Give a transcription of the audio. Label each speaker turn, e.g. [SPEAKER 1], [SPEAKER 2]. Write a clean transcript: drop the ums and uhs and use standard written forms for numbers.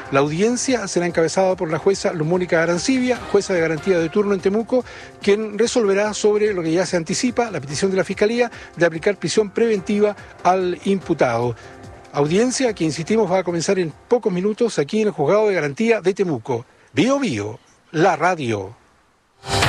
[SPEAKER 1] La audiencia será encabezada por la jueza Luz Mónica Arancibia, jueza de garantía de turno en Temuco, quien resolverá sobre lo que ya se anticipa, la petición de la Fiscalía de aplicar prisión preventiva al imputado. Audiencia que, insistimos, va a comenzar en pocos minutos aquí en el Juzgado de Garantía de Temuco. Bío Bío, la radio.